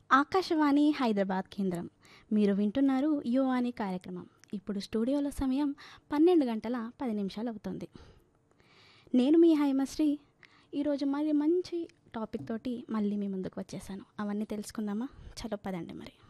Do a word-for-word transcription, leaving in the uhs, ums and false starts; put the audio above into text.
ఆకాశవాణి హైదరాబాద్ కేంద్రం. మీరు వింటున్నారు యో అని కార్యక్రమం. ఇప్పుడు స్టూడియోలో సమయం పన్నెండు గంటల పది నిమిషాలు అవుతుంది. నేను మీ హైమశ్రీ. ఈరోజు మరి మంచి టాపిక్ తోటి మళ్ళీ మీ ముందుకు వచ్చేసాను. అవన్నీ తెలుసుకుందామా? చలో పదండి మరి.